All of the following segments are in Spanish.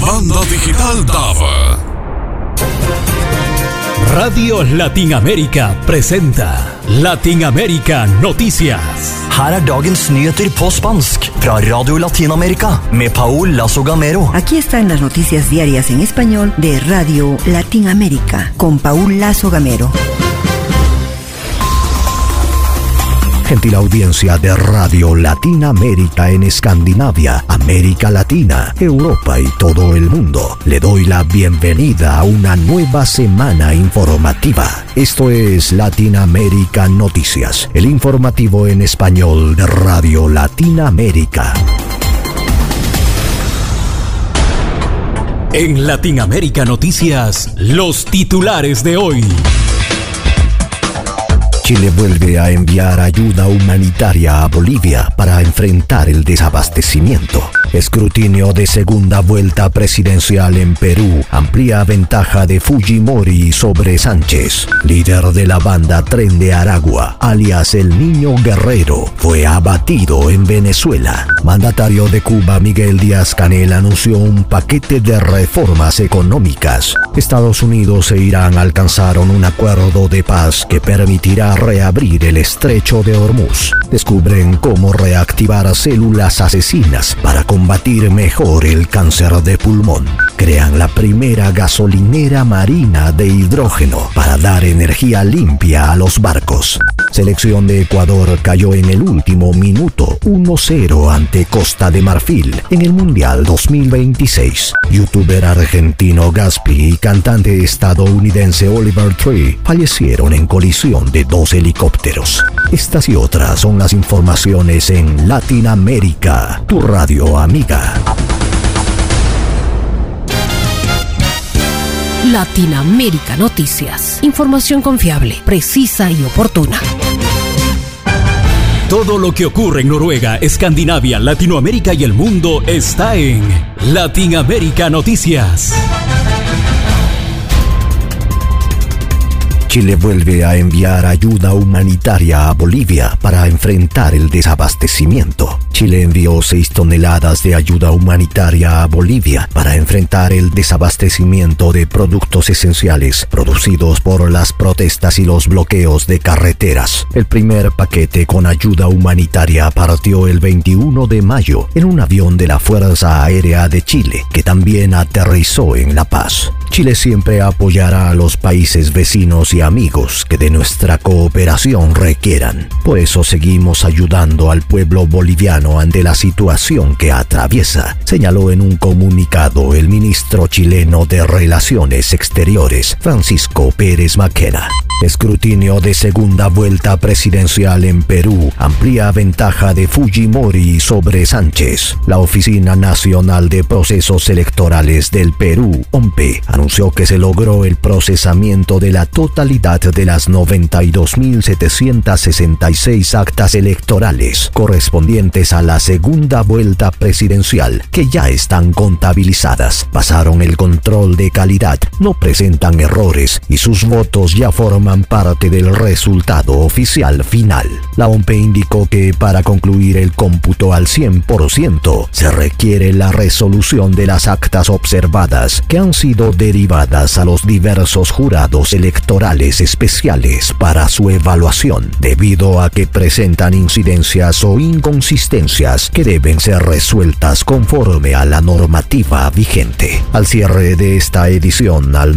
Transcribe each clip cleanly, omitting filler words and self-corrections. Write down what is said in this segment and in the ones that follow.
Banda Digital DAB. Radio Latinamérica presenta Latinamérica Noticias. Her er dagens nyheter på spansk fra Radio Latinamerika med Paul Lazo Gamero. Aquí están las noticias diarias en español de Radio Latinamérica con Paul Lazo Gamero. Gentil audiencia de Radio Latinamérica en Escandinavia, América Latina, Europa y todo el mundo. Le doy la bienvenida a una nueva semana informativa. Esto es Latinamérica Noticias, el informativo en español de Radio Latinamérica. En Latinamérica Noticias, los titulares de hoy. Chile vuelve a enviar ayuda humanitaria a Bolivia para enfrentar el desabastecimiento. Escrutinio de segunda vuelta presidencial en Perú amplía ventaja de Fujimori sobre Sánchez. Líder de la banda Tren de Aragua, alias el Niño Guerrero, fue abatido en Venezuela. Mandatario de Cuba Miguel Díaz-Canel anunció un paquete de reformas económicas. Estados Unidos e Irán alcanzaron un acuerdo de paz que permitirá reabrir el estrecho de Hormuz. Descubren cómo reactivar células asesinas para combatir mejor el cáncer de pulmón. Crean la primera gasolinera marina de hidrógeno para dar energía limpia a los barcos. Selección de Ecuador cayó en el último minuto 1-0 ante Costa de Marfil en el Mundial 2026. Youtuber argentino Gaspi y cantante estadounidense Oliver Tree fallecieron en colisión de dos helicópteros. Estas y otras son las informaciones en Latinoamérica, tu radio amiga. Latinamérica Noticias. Información confiable, precisa y oportuna. Todo lo que ocurre en Noruega, Escandinavia, Latinoamérica y el mundo está en Latinamérica Noticias. Chile vuelve a enviar ayuda humanitaria a Bolivia para enfrentar el desabastecimiento. Chile envió 6 toneladas de ayuda humanitaria a Bolivia para enfrentar el desabastecimiento de productos esenciales producidos por las protestas y los bloqueos de carreteras. El primer paquete con ayuda humanitaria partió el 21 de mayo en un avión de la Fuerza Aérea de Chile, que también aterrizó en La Paz. Chile siempre apoyará a los países vecinos y amigos que de nuestra cooperación requieran. Por eso seguimos ayudando al pueblo boliviano ante la situación que atraviesa, señaló en un comunicado el ministro chileno de Relaciones Exteriores, Francisco Pérez Maquena. Escrutinio de segunda vuelta presidencial en Perú amplía ventaja de Fujimori sobre Sánchez. La Oficina Nacional de Procesos Electorales del Perú, OMPE, anunció que se logró el procesamiento de la totalidad de las 92.766 actas electorales correspondientes a la segunda vuelta presidencial, que ya están contabilizadas. Pasaron el control de calidad, no presentan errores y sus votos ya forman parte del resultado oficial final. La OMPE indicó que para concluir el cómputo al 100% se requiere la resolución de las actas observadas que han sido derivadas a los diversos jurados electorales especiales para su evaluación, debido a que presentan incidencias o inconsistencias que deben ser resueltas conforme a la normativa vigente. Al cierre de esta edición, al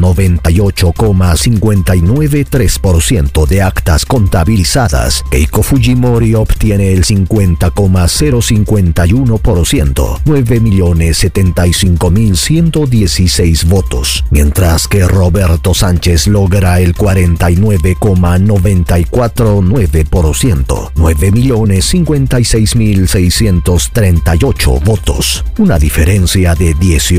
98,593% de actas contabilizadas, Keiko Fujimori obtiene el 50,051%, 9.075.116 votos, mientras que Roberto Sánchez logra el 49,949%, 9.056.638 votos, una diferencia de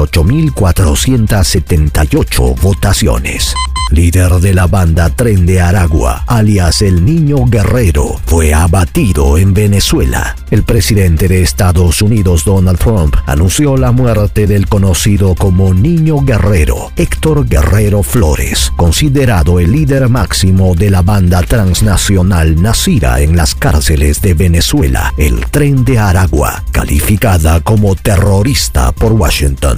18.478 votaciones. Líder de la banda Tren de Aragua, alias el Niño Guerrero, fue abatido en Venezuela. El presidente de Estados Unidos, Donald Trump, anunció la muerte del conocido como Niño Guerrero, Héctor Guerrero Flores, considerado el líder máximo de la banda transnacional nacida en las cárceles de Venezuela, el Tren de Aragua, calificada como terrorista por Washington.